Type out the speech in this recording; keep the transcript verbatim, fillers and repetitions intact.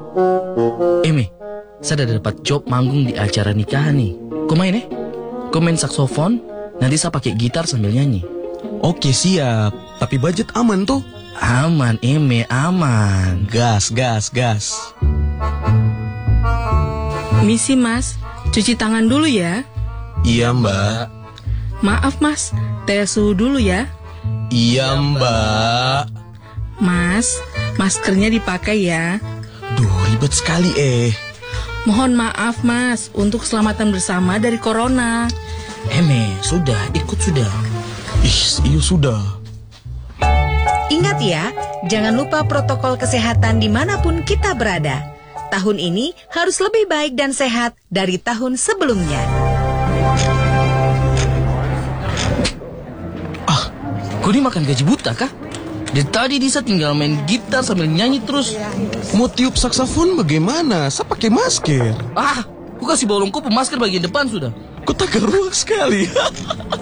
Eh, Me, saya udah dapat job manggung di acara nikahan nih. Kau main eh? Kau main saksofon, nanti saya pakai gitar sambil nyanyi. Oke, siap. Tapi budget aman tuh? Aman, Eme, aman. Gas, gas, gas. Misi mas, cuci tangan dulu ya. Iya mbak. Maaf mas, tes suhu dulu ya. Iya mbak. Mas, maskernya dipakai ya. Duh, ribet sekali eh. Mohon maaf mas, untuk keselamatan bersama dari corona. Eme, sudah, ikut sudah. Ih, iya sudah. Ingat ya, jangan lupa protokol kesehatan dimanapun kita berada. Tahun ini harus lebih baik dan sehat dari tahun sebelumnya. Ah, kau ini makan gaji buta kah? Dari tadi Disa tinggal main gitar sambil nyanyi terus. Mau tiup saksofon bagaimana? Saya pakai masker. Ah, aku kasih bolongku pemasker bagian depan sudah. Kau tak keruak sekali.